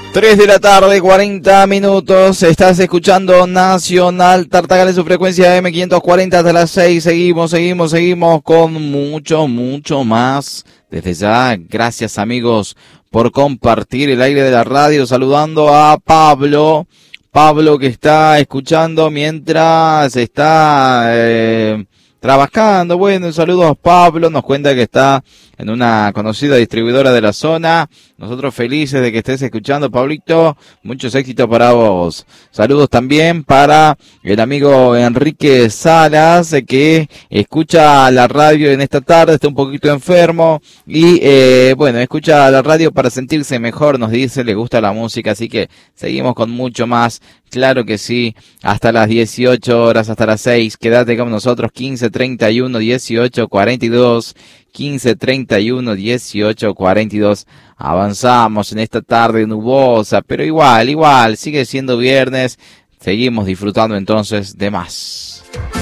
3 de la tarde, 40 minutos. Estás escuchando Nacional Tartagal en su frecuencia M540 hasta las 6. Seguimos con mucho más. Desde ya, gracias amigos por compartir el aire de la radio. Saludando a Pablo que está escuchando mientras está trabajando. Bueno, saludos a Pablo. Nos cuenta que está en una conocida distribuidora de la zona. Nosotros felices de que estés escuchando, Pablito. Muchos éxitos para vos. Saludos también para el amigo Enrique Salas, que escucha la radio en esta tarde, está un poquito enfermo. Y bueno, escucha la radio para sentirse mejor, nos dice, le gusta la música. Así que seguimos con mucho más. Claro que sí, hasta las 18 horas, hasta las 6. Quédate con nosotros, 1531 1842. 1531 1842. Avanzamos en esta tarde nubosa, pero igual, sigue siendo viernes. Seguimos disfrutando entonces de más.